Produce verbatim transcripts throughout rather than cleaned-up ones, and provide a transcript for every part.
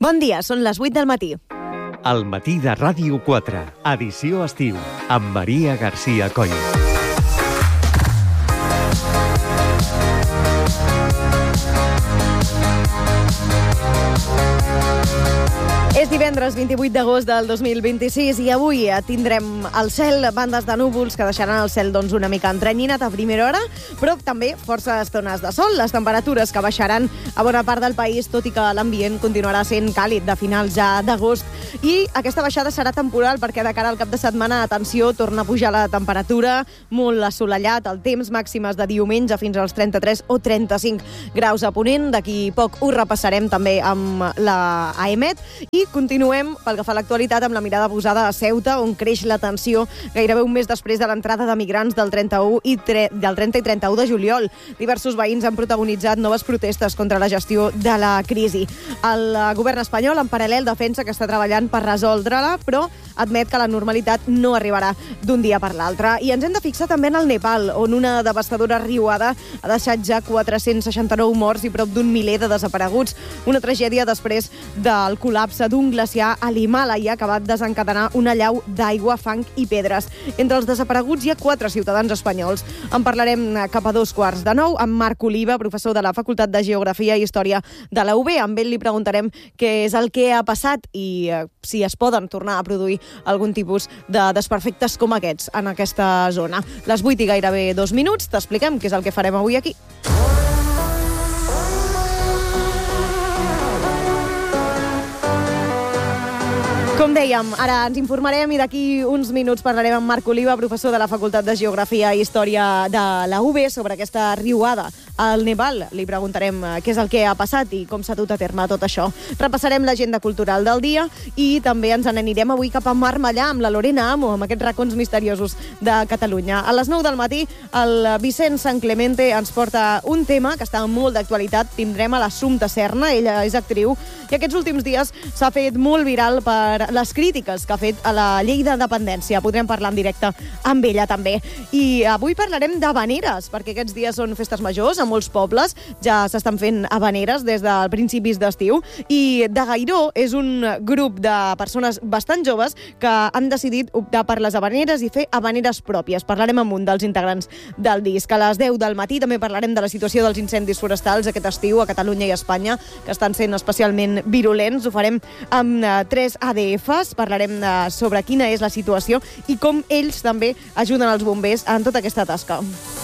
Bon dia, són les vuit del matí. Al matí de Ràdio quatre, edició estiu, amb Maria García Coll. És divendres vint-i-vuit d'agost del dos mil vint-i-sis i avui tindrem al cel bandes de núvols que deixaran el cel doncs, una mica entrenyinat a primera hora, però també força estones de sol. Les temperatures que baixaran a bona part del país, tot i que l'ambient continuarà sent càlid de finals ja d'agost. I aquesta baixada serà temporal perquè de cara al cap de setmana, atenció, torna a pujar la temperatura, molt assolellat, el temps màximes de diumenge fins als trenta-tres o trenta-cinc graus a Ponent. D'aquí poc ho repassarem també amb la AEMET i continuem, pel que fa a l'actualitat, amb la mirada posada a Ceuta, on creix la tensió gairebé un mes després de l'entrada de migrants del trenta-u i tre... del trenta i trenta-u de juliol. Diversos veïns han protagonitzat noves protestes contra la gestió de la crisi. El govern espanyol, en paral·lel, defensa que està treballant per resoldre-la, però admet que la normalitat no arribarà d'un dia per l'altre. I ens hem de fixar també en el Nepal, on una devastadora riuada ha deixat ja quatre-cents seixanta-nou morts i prop d'un miler de desapareguts. Una tragèdia després del col·lapse d'un glaciar a l'Himàlaia que va desencadenar una allau d'aigua, fang i pedres. Entre els desapareguts hi ha quatre ciutadans espanyols. En parlarem cap a dos quarts de nou amb Marc Oliva, professor de la Facultat de Geografia i Història de la U B. Amb ell li preguntarem què és el que ha passat i eh, si es poden tornar a produir algun tipus de desperfectes com aquests en aquesta zona. Les vuit i gairebé dos minuts, t'expliquem què és el que farem avui aquí. Com dèiem, ara ens informarem i d'aquí uns minuts parlarem amb Marc Oliva, professor de la Facultat de Geografia i Història de la U B, sobre aquesta riuada al Nepal. Li preguntarem què és el que ha passat i com s'ha dut a terme tot això. Repassarem l'agenda cultural del dia i també ens n'anirem avui cap a Marmellà amb la Lorena Amo, amb aquests racons misteriosos de Catalunya. A les nou del matí, el Vicent San Clemente ens porta un tema que està molt d'actualitat. Tindrem a l'Assumpta Serna, ella és actriu, i aquests últims dies s'ha fet molt viral per les crítiques que ha fet a la llei de dependència. Podrem parlar en directe amb ella també. I avui parlarem d'havaneres, perquè aquests dies són festes majors a molts pobles, ja s'estan fent havaneres des de principis d'estiu, i de Gairó és un grup de persones bastant joves que han decidit optar per les havaneres i fer havaneres pròpies. Parlarem amb un dels integrants del disc. A les deu del matí també parlarem de la situació dels incendis forestals aquest estiu a Catalunya i a Espanya, que estan sent especialment virulents. Ho farem amb tres A D Fs, parlarem sobre quina és la situació i com ells també ajuden els bombers en tota aquesta tasca.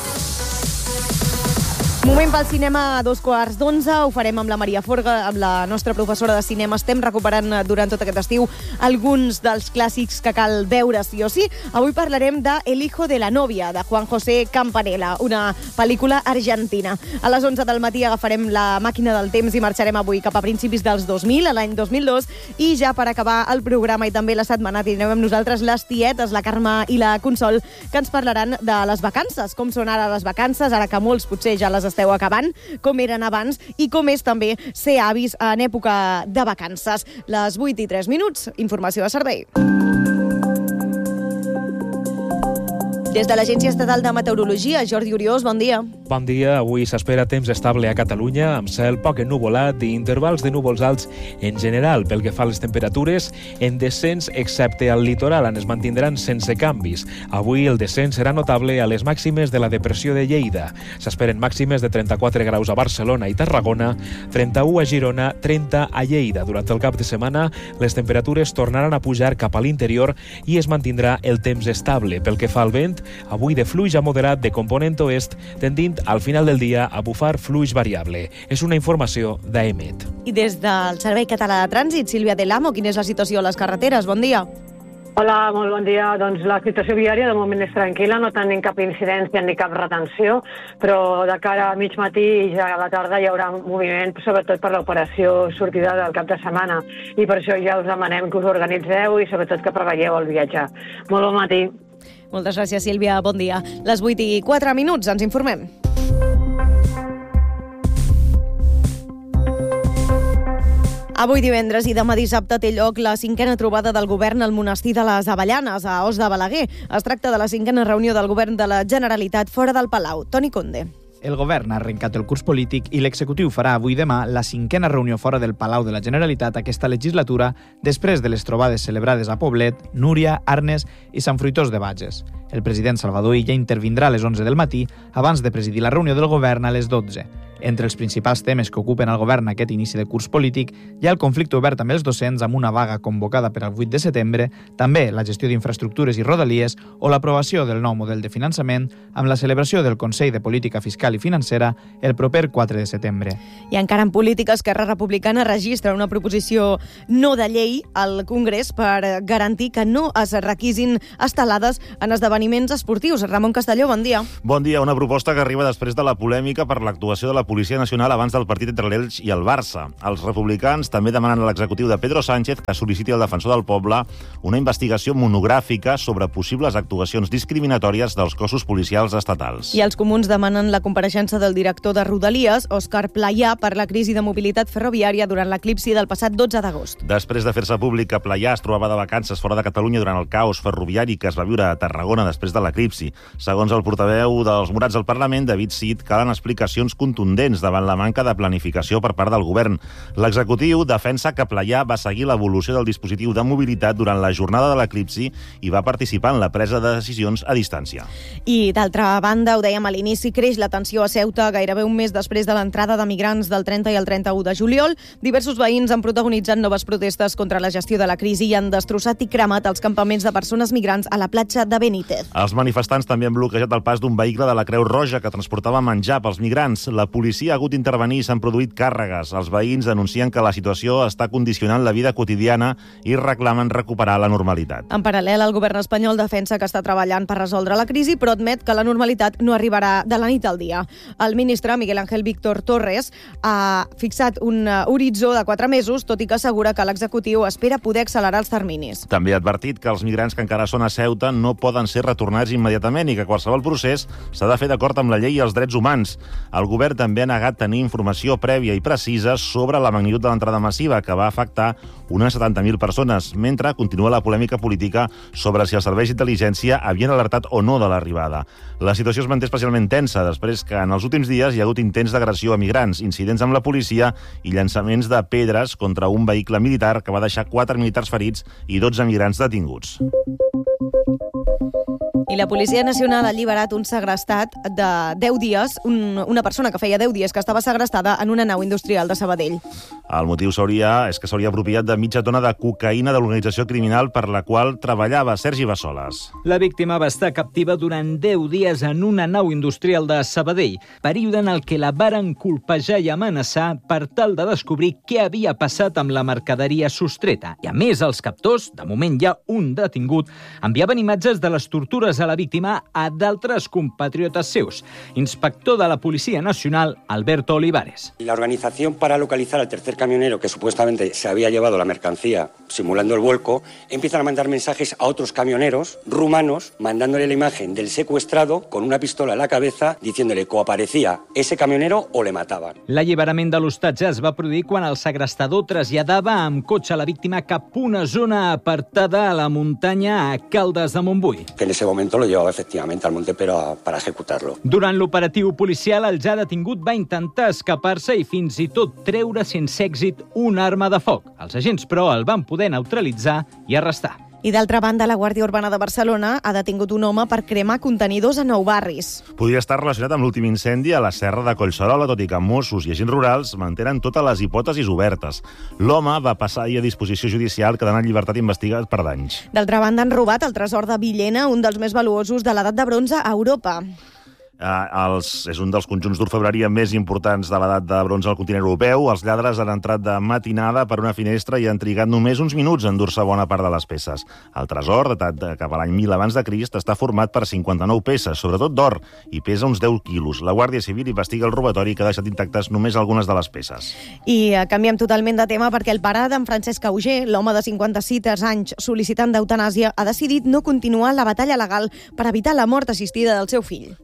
Moment pel cinema a dos quarts d'onze. Ho farem amb la Maria Forga, amb la nostra professora de cinema. Estem recuperant durant tot aquest estiu alguns dels clàssics que cal veure sí o sí. Avui parlarem de El hijo de la novia, de Juan José Campanella, una pel·lícula argentina. A les onze del matí agafarem la màquina del temps i marxarem avui cap a principis dels dos mil, a l'any dos mil dos, i ja per acabar el programa i també la setmana tindrem amb nosaltres les tietes, la Carme i la Consol, que ens parlaran de les vacances, com són ara les vacances, ara que molts potser ja les esteu acabant, com eren abans i com és també ser avis en època de vacances. Les vuit i tres minuts, informació de servei. Des de l'Agència Estatal de Meteorologia, Jordi Oriós, bon dia. Bon dia. Avui s'espera temps estable a Catalunya, amb cel poc ennuvolat i intervals de núvols alts en general. Pel que fa a les temperatures, en descens, excepte al litoral, on es mantindran sense canvis. Avui el descens serà notable a les màximes de la depressió de Lleida. S'esperen màximes de trenta-quatre graus a Barcelona i Tarragona, trenta-u a Girona, trenta a Lleida. Durant el cap de setmana, les temperatures tornaran a pujar cap a l'interior i es mantindrà el temps estable. Pel que fa al vent, avui de fluix a moderat de component oest, tendint al final del dia a bufar fluix variable. És una informació d'AEMET. I des del Servei Català de Trànsit, Sílvia Delamo, quina és la situació a les carreteres? Bon dia. Hola, molt bon dia. Doncs la situació viària de moment és tranquil·la, no tenim cap incidència ni cap retenció, però de cara a mig matí i ja a la tarda hi haurà moviment, sobretot per l'operació sortida del cap de setmana. I per això ja us demanem que us organitzeu i sobretot que preveieu el viatge. Molt bon matí. Moltes gràcies, Sílvia. Bon dia. Les vuit i quatre minuts, ens informem. Avui divendres i demà dissabte té lloc la cinquena trobada del govern al monestir de les Avellanes, a Os de Balaguer. Es tracta de la cinquena reunió del govern de la Generalitat fora del Palau. Toni Conde. El govern ha arrencat el curs polític i l'executiu farà avui demà la cinquena reunió fora del Palau de la Generalitat aquesta legislatura després de les trobades celebrades a Poblet, Núria, Arnes i Sant Fruitós de Bages. El president Salvador Illa intervindrà a les onze del matí abans de presidir la reunió del govern a les dotze. Entre els principals temes que ocupen el govern aquest inici de curs polític hi ha el conflicte obert amb els docents amb una vaga convocada per al vuit de setembre, també la gestió d'infraestructures i rodalies o l'aprovació del nou model de finançament amb la celebració del Consell de Política Fiscal i Financera el proper quatre de setembre. I encara en política, Esquerra Republicana registra una proposició no de llei al Congrés per garantir que no es requisin estelades en esdeveniments esportius. Ramon Castelló, bon dia. Bon dia. Una proposta que arriba després de la polèmica per l'actuació de la Policia Nacional abans del partit entre l'Elx i el Barça. Els republicans també demanen a l'executiu de Pedro Sánchez que sol·liciti al defensor del poble una investigació monogràfica sobre possibles actuacions discriminatòries dels cossos policials estatals. I els comuns demanen la compareixença del director de Rodalies, Òscar Playà, per la crisi de mobilitat ferroviària durant l'eclipsi del passat dotze d'agost. Després de fer-se públic que Playà es trobava de vacances fora de Catalunya durant el caos ferroviari que es va viure a Tarragona després de l'eclipsi, segons el portaveu dels Morats al Parlament, David Cid, calen explicacions contundents davant la manca de planificació per part del govern. L'executiu defensa que Playà va seguir l'evolució del dispositiu de mobilitat durant la jornada de l'eclipsi i va participar en la presa de decisions a distància. I, d'altra banda, ho dèiem a l'inici, creix la tensió a Ceuta gairebé un mes després de l'entrada de migrants del trenta i el trenta-u de juliol. Diversos veïns han protagonitzat noves protestes contra la gestió de la crisi i han destrossat i cremat els campaments de persones migrants a la platja de Benítez. Els manifestants també han bloquejat el pas d'un vehicle de la Creu Roja que transportava menjar pels migrants. La policia ha hagut d'intervenir i s'han produït càrregues. Els veïns denuncien que la situació està condicionant la vida quotidiana i reclamen recuperar la normalitat. En paral·lel, el govern espanyol defensa que està treballant per resoldre la crisi, però admet que la normalitat no arribarà de la nit al dia. El ministre Miguel Ángel Víctor Torres ha fixat un horitzó de quatre mesos, tot i que assegura que l'executiu espera poder accelerar els terminis. També ha advertit que els migrants que encara són a Ceuta no poden ser retornats immediatament i que qualsevol procés s'ha de fer d'acord amb la llei i els drets humans. El govern també ha negat tenir informació prèvia i precisa sobre la magnitud de l'entrada massiva, que va afectar unes setanta mil persones, mentre continua la polèmica política sobre si els serveis d'intel·ligència havien alertat o no de l'arribada. La situació es manté especialment tensa després que en els últims dies hi ha hagut intents d'agressió a migrants, incidents amb la policia i llançaments de pedres contra un vehicle militar que va deixar quatre militars ferits i dotze migrants detinguts. I la Policia Nacional ha alliberat un segrestat de deu dies, un, una persona que feia deu dies que estava segrestada en una nau industrial de Sabadell. El motiu s'hauria, és que s'hauria apropiat de mitja tona de cocaïna de l'organització criminal per la qual treballava Sergi Bassoles. La víctima va estar captiva durant deu dies en una nau industrial de Sabadell, període en el que la varen colpejar i amenaçar per tal de descobrir què havia passat amb la mercaderia sostreta. I a més, els captors, de moment hi ha un detingut, enviaven imatges de les tortures a la víctima a d'altres compatriotes seus. Inspector de la Policía Nacional, Alberto Olivares. La organización para localizar al tercer camionero que supuestamente se había llevado la mercancía simulando el vuelco, empiezan a mandar mensajes a otros camioneros rumanos mandándole la imagen del secuestrado con una pistola en la cabeza diciéndole que o aparecía ese camionero o le mataban. L'alliberament de l'hostatge es va produir quan el segrestador traslladava amb cotxe la víctima cap a una zona apartada a la muntanya a Caldes de Montbui. Que en ese momento lo llevaba efectivamente al monte pero para ejecutarlo. Durant l'operatiu policial, el ja detingut va intentar escapar-se i fins i tot treure sense èxit una arma de foc. Els agents, però, el van poder neutralitzar i arrestar. I d'altra banda, la Guàrdia Urbana de Barcelona ha detingut un home per cremar contenidors a nou barris. Podria estar relacionat amb l'últim incendi a la serra de Collserola, tot i que Mossos i agents rurals mantenen totes les hipòtesis obertes. L'home va passar ahir a disposició judicial quedant en llibertat investigat per danys. D'altra banda, han robat el tresor de Villena, un dels més valuosos de l'edat de bronze a Europa. Eh, els, és un dels conjunts d'orfebreria més importants de l'edat de bronze al continent europeu. Els lladres han entrat de matinada per una finestra i han trigat només uns minuts a endur-se bona part de les peces. El tresor, datat cap a l'any mil abans de Crist, està format per cinquanta-nou peces, sobretot d'or, i pesa uns deu quilos. La Guàrdia Civil investiga el robatori que ha deixat intactes només algunes de les peces. I eh, canviem totalment de tema perquè el pare d'en Francesc Auger, l'home de cinquanta-sis anys sol·licitant d'eutanàsia, ha decidit no continuar la batalla legal per evitar la mort assistida del seu fill. I a partir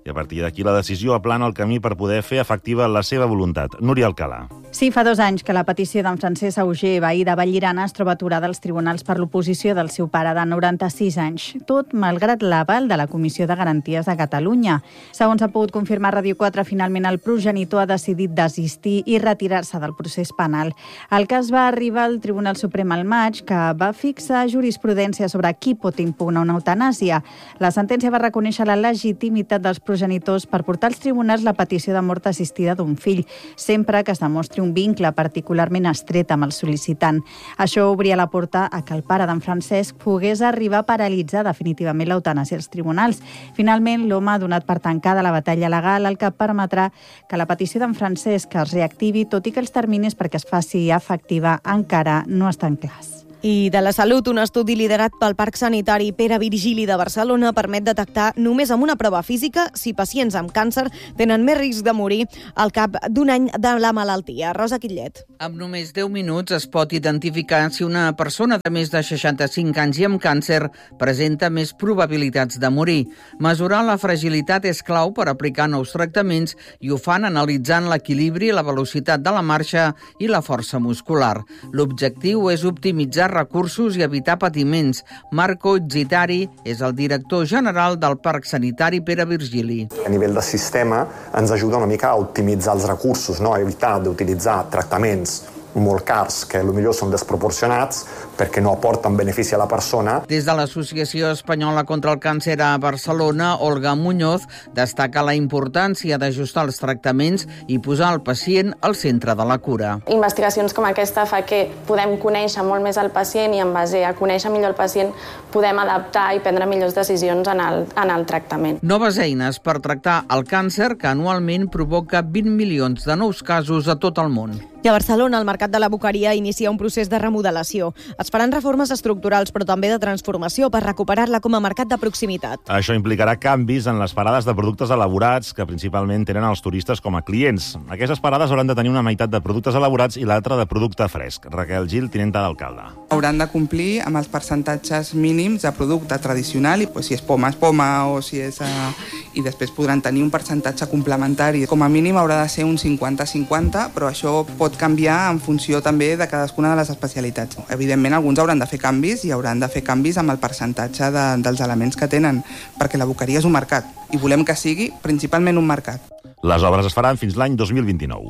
D'aquí la decisió aplana el camí per poder fer efectiva la seva voluntat. Núria Alcalà. Sí, fa dos anys que la petició d'en Francesc Auger, veí de Vallirana, es troba aturada als tribunals per l'oposició del seu pare de noranta-sis anys, tot malgrat l'aval de la Comissió de Garanties de Catalunya. Segons ha pogut confirmar Ràdio quatre, finalment el progenitor ha decidit desistir i retirar-se del procés penal. El cas va arribar al Tribunal Suprem al maig, que va fixar jurisprudència sobre qui pot impugnar una eutanàsia. La sentència va reconèixer la legitimitat dels progenitors per portar als tribunals la petició de mort assistida d'un fill, sempre que es demostri un vincle particularment estret amb el sol·licitant. Això obria la porta a que el pare d'en Francesc pogués arribar a paralitzar definitivament l'eutanàsia als tribunals. Finalment, l'home ha donat per tancada la batalla legal, el que permetrà que la petició d'en Francesc es reactivi, tot i que els terminis perquè es faci efectiva encara no estan clars. I de la salut, un estudi liderat pel Parc Sanitari Pere Virgili de Barcelona permet detectar només amb una prova física si pacients amb càncer tenen més risc de morir al cap d'un any de la malaltia. Rosa Quillet. Amb només deu minuts es pot identificar si una persona de més de seixanta-cinc anys i amb càncer presenta més probabilitats de morir. Mesurar la fragilitat és clau per aplicar nous tractaments i ho fan analitzant l'equilibri, la velocitat de la marxa i la força muscular. L'objectiu és optimitzar recursos i evitar patiments. Marco Zitari és el director general del Parc Sanitari Pere Virgili. A nivell de sistema ens ajuda una mica a optimitzar els recursos, no? A evitar d'utilitzar tractaments molt cars, que potser són desproporcionats perquè no aporten benefici a la persona. Des de l'Associació Espanyola contra el Càncer a Barcelona, Olga Muñoz destaca la importància d'ajustar els tractaments i posar el pacient al centre de la cura. Investigacions com aquesta fa que podem conèixer molt més el pacient i en base a conèixer millor el pacient podem adaptar i prendre millors decisions en el, en el tractament. Noves eines per tractar el càncer que anualment provoca vint milions de nous casos a tot el món. I a Barcelona, el mercat de la Boqueria inicia un procés de remodelació. Es faran reformes estructurals, però també de transformació per recuperar-la com a mercat de proximitat. Això implicarà canvis en les parades de productes elaborats, que principalment tenen els turistes com a clients. Aquestes parades hauran de tenir una meitat de productes elaborats i l'altra de producte fresc. Raquel Gil, tinenta d'alcalde. Hauran de complir amb els percentatges mínims de producte tradicional, i pues, si és poma, és poma, o si és... Uh, i després podran tenir un percentatge complementari. Com a mínim haurà de ser un cinquanta cinquanta, però això pot canviar en funció també de cadascuna de les especialitats. Evidentment, alguns hauran de fer canvis i hauran de fer canvis amb el percentatge de, dels elements que tenen, perquè la boqueria és un mercat i volem que sigui principalment un mercat. Les obres es faran fins l'any dos mil vint-i-nou.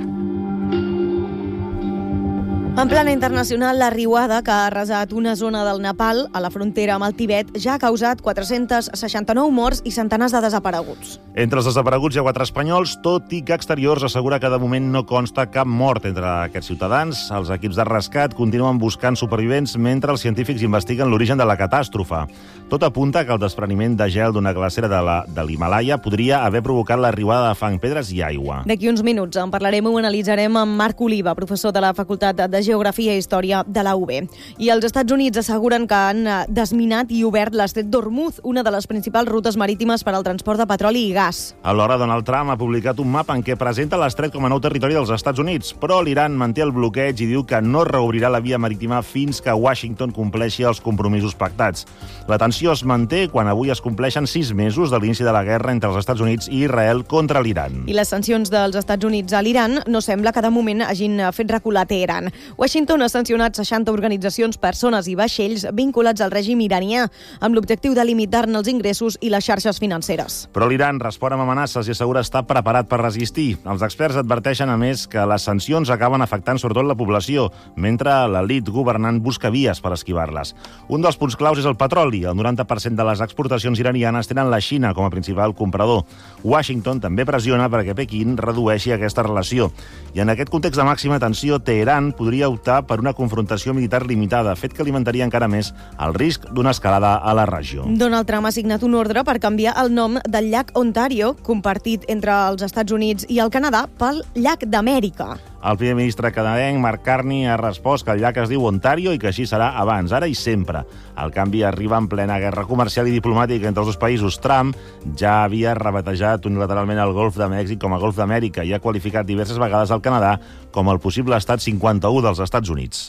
En plana internacional, la riuada que ha arrasat una zona del Nepal a la frontera amb el Tibet ja ha causat quatre-cents seixanta-nou morts i centenars de desapareguts. Entre els desapareguts hi ha quatre espanyols, tot i que Exteriors assegura que de moment no consta cap mort entre aquests ciutadans. Els equips de rescat continuen buscant supervivents mentre els científics investiguen l'origen de la catàstrofe. Tot apunta que el despreniment de gel d'una glacera de la, de l'Himàlaia podria haver provocat la riuada de fang, pedres i aigua. D'aquí uns minuts en parlarem i ho analitzarem amb Marc Oliva, professor de la Facultat de Geografia i Història de la U B. I els Estats Units asseguren que han desminat i obert l'estret d'Hormuz, una de les principals rutes marítimes per al transport de petroli i gas. Alhora, Donald Trump ha publicat un mapa en què presenta l'estret com a nou territori dels Estats Units, però l'Iran manté el bloqueig i diu que no reobrirà la via marítima fins que Washington compleixi els compromisos pactats. La tensió es manté quan avui es compleixen sis mesos de l'inici de la guerra entre els Estats Units i Israel contra l'Iran. I les sancions dels Estats Units a l'Iran no sembla que de moment hagin fet recular Teheran. Washington ha sancionat seixanta organitzacions, persones i vaixells vinculats al règim iranià, amb l'objectiu de limitar-ne els ingressos i les xarxes financeres. Però l'Iran respon amb amenaces i assegura estar preparat per resistir. Els experts adverteixen, a més, que les sancions acaben afectant sobretot la població, mentre l'elit governant busca vies per esquivar-les. Un dels punts claus és el petroli. El noranta per cent de les exportacions iranianes tenen la Xina com a principal comprador. Washington també pressiona perquè Pequín redueixi aquesta relació. I en aquest context de màxima tensió, Teheran podria optar per una confrontació militar limitada, fet que alimentaria encara més el risc d'una escalada a la regió. Donald Trump ha signat un ordre per canviar el nom del llac Ontario, compartit entre els Estats Units i el Canadà, pel llac d'Amèrica. El primer ministre canadenc, Mark Carney, ha respost que el llac es diu Ontario i que així serà abans, ara i sempre. El canvi arriba en plena guerra comercial i diplomàtica entre els dos països. Trump ja havia rebatejat unilateralment el Golf de Mèxic com a Golf d'Amèrica i ha qualificat diverses vegades el Canadà com el possible estat cinquanta-u dels Estats Units.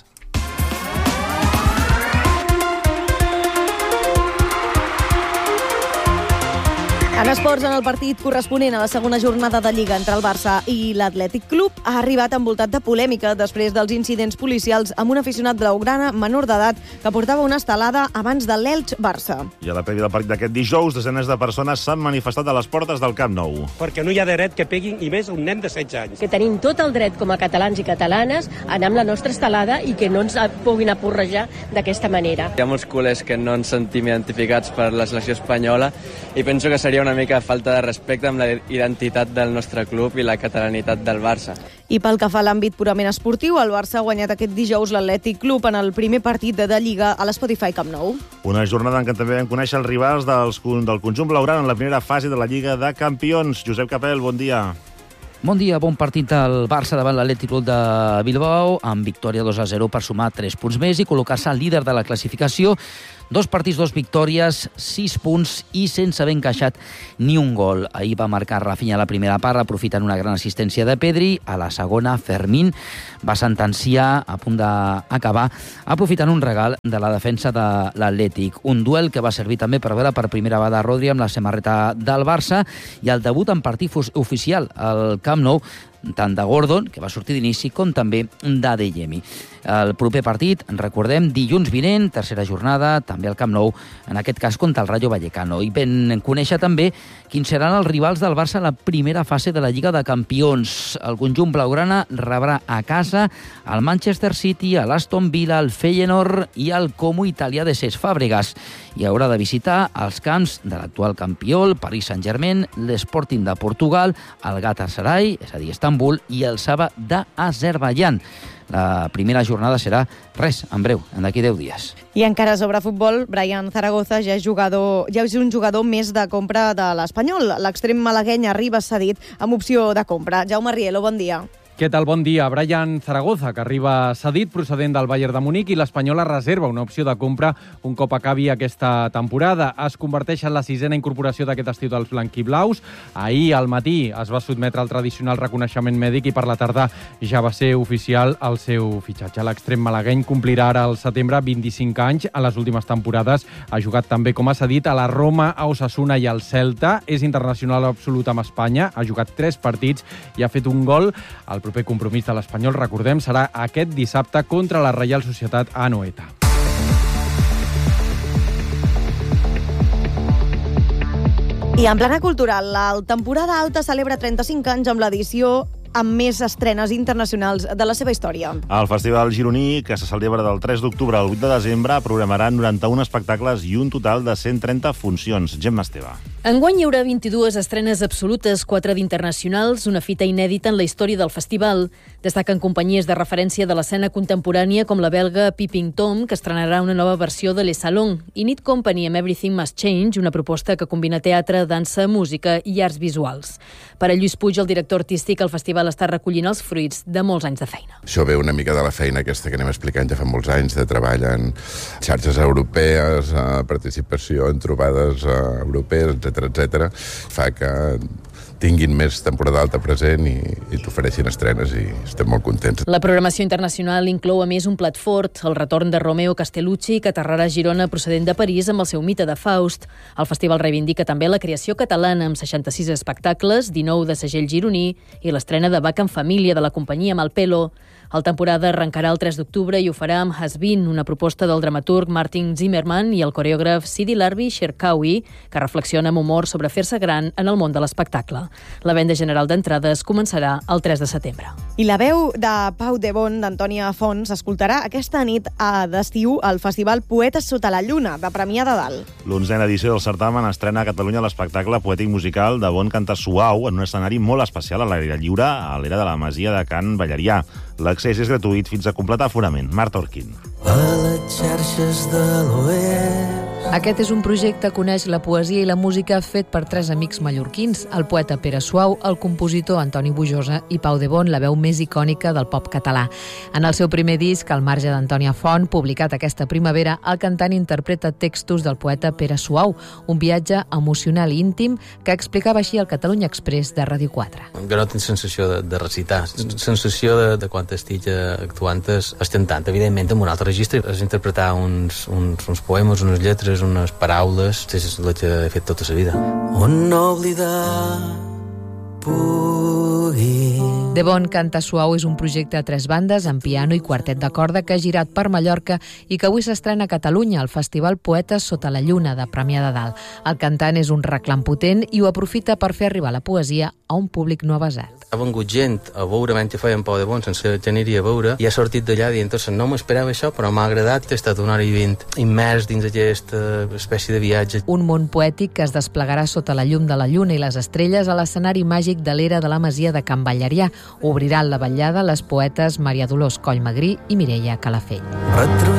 En esports, en el partit corresponent a la segona jornada de Lliga entre el Barça i l'Atlètic Club, ha arribat envoltat de polèmica després dels incidents policials amb un aficionat blaugrana menor d'edat que portava una estelada abans de l'Elx-Barça. I a la prèvia del partit d'aquest dijous, desenes de persones s'han manifestat a les portes del Camp Nou. Perquè no hi ha dret que peguin, i més un nen de setze anys. Que tenim tot el dret com a catalans i catalanes a anar amb la nostra estelada i que no ens puguin apurrejar d'aquesta manera. Hi ha molts culers que no ens sentim identificats per la selecció espanyola i penso que seria una mica falta de respecte amb la identitat del nostre club i la catalanitat del Barça. I pel que fa a l'àmbit purament esportiu, el Barça ha guanyat aquest dijous l'Atlètic Club en el primer partit de Lliga a l'Spotify Camp Nou. Una jornada en què també vam conèixer els rivals dels, del conjunt blaugrana en la primera fase de la Lliga de Campions. Josep Capel, bon dia. Bon dia, bon partit del Barça davant l'Atlètic Club de Bilbao, amb victòria dos a zero per sumar tres punts més i col·locar-se al líder de la classificació. Dos partits, dos victòries, sis punts i sense haver encaixat ni un gol. Ahir va marcar Rafinha a la primera part, aprofitant una gran assistència de Pedri. A la segona, Fermín va sentenciar a punt d'acabar, aprofitant un regal de la defensa de l'Atlètic. Un duel que va servir també per veure per primera vegada Rodri amb la samarreta del Barça i el debut en partit oficial al Camp Nou, tant de Gordon, que va sortir d'inici, com també d'Adeyemi. El proper partit, recordem, dilluns vinent, tercera jornada, també al Camp Nou, en aquest cas contra el Rayo Vallecano. I ben conèixer també quins seran els rivals del Barça a la primera fase de la Lliga de Campions. El conjunt blaugrana rebrà a casa el Manchester City, l'Aston Villa, el Feyenoord i el Como italià de Cesc Fàbregas. I haurà de visitar els camps de l'actual campió, el Paris Saint-Germain, l'Sporting de Portugal, el Galatasaray, és a dir, Istanbul, i el Saba d'Azerbaidjan. La primera jornada serà, res, en breu, d'aquí deu dies. I encara sobre futbol, Brian Zaragoza ja és, jugador, ja és un jugador més de compra de l'Espanyol. L'extrem malagueny arriba cedit amb opció de compra. Jaume Rielo, bon dia. Què tal? Bon dia. Brian Zaragoza, que arriba cedit procedent del Bayern de Munic i l'Espanyol reserva una opció de compra un cop acabi aquesta temporada. Es converteix en la sisena incorporació d'aquest estiu dels blanquiblaus. Ahir al matí es va sotmetre al tradicional reconeixement mèdic i per la tarda ja va ser oficial el seu fitxatge. L'extrem malagueny complirà ara al setembre vint-i-cinc anys. A les últimes temporades ha jugat també com a cedit a la Roma, a Osasuna i al Celta. És internacional absolut amb Espanya. Ha jugat tres partits i ha fet un gol. El El proper compromís de l'Espanyol, recordem, serà aquest dissabte contra la Reial Societat a Anoeta. I en plana cultural, la temporada alta celebra trenta-cinc anys amb l'edició amb més estrenes internacionals de la seva història. El Festival Gironí, que se celebra del tres d'octubre al vuit de desembre, programarà noranta-un espectacles i un total de cent trenta funcions. Gemma Esteve. Enguany hi haurà vint-i-dues estrenes absolutes, quatre d'internacionals, una fita inèdita en la història del festival. Destaquen companyies de referència de l'escena contemporània com la belga Peeping Tom, que estrenarà una nova versió de Les Salons, i Need Company amb Everything Must Change, una proposta que combina teatre, dansa, música i arts visuals. Per a Lluís Puig, el director artístic, el festival està recollint els fruits de molts anys de feina. Això ve una mica de la feina aquesta que anem explicant ja fa molts anys, de treball en xarxes europees, participació en trobades europees, etcètera, etcètera, fa que tinguin més temporada alta present i, i t'ofereixin estrenes i estem molt contents. La programació internacional inclou a més un plat fort, el retorn de Romeo Castellucci, que aterrarà a Girona procedent de París amb el seu mite de Faust. El festival reivindica també la creació catalana amb seixanta-sis espectacles, dinou de segell gironí i l'estrena de Vaca en família de la companyia Malpelo. La temporada arrencarà el tres d'octubre i ho farà amb Has Been, una proposta del dramaturg Martin Zimmerman i el coreògraf Sidi Larbi Sherkawi, que reflexiona amb humor sobre fer-se gran en el món de l'espectacle. La venda general d'entrades començarà el tres de setembre. I la veu de Pau de Bon, d'Antònia Font, s'escoltarà aquesta nit a d'estiu al Festival Poetes sota la lluna, de Premià de Dalt. L'onzena edició del certamen estrena a Catalunya l'espectacle poètic musical de Bon Canta Suau en un escenari molt especial a l'aire lliure, a l'era de la masia de Can Ballerià. L'accés és gratuït fins a completar aforament. Marta Orquín. A les xarxes de l'oest. Aquest és un projecte que uneix la poesia i la música fet per tres amics mallorquins, el poeta Pere Suau, el compositor Antoni Bujosa i Pau de Bon, la veu més icònica del pop català. En el seu primer disc, Al marge d'Antònia Font, publicat aquesta primavera, el cantant interpreta textos del poeta Pere Suau, un viatge emocional i íntim que explicava així al Catalunya Express de Ràdio quatre. Jo no tinc sensació de, de recitar, sensació de, de quan estic actuant estem tant, evidentment, en un altre registre, és interpretar uns, uns, uns poemes, unes lletres, lletres, unes paraules, és el que he fet tota la vida. On no oblidar pugui. De Bon Canta Suau és un projecte a tres bandes, amb piano i quartet de corda, que ha girat per Mallorca i que avui s'estrena a Catalunya, al Festival Poetes Sota la Lluna, de Premià de Dalt. El cantant és un reclam potent i ho aprofita per fer arribar la poesia a un públic no avesat. Ha vengut gent a veure mentre feien Pau de Bon, sense que aniria a veure, i ha sortit d'allà dient, no m'esperava això, però m'ha agradat. He estat una hora i vint immers dins aquesta espècie de viatge. Un món poètic que es desplegarà sota la llum de la lluna i les estrelles a l'escenari màgic de l'era de la Masia de Can Ballarià. Obriran la vetllada les poetes Maria Dolors Collmagrí i Mireia Calafell.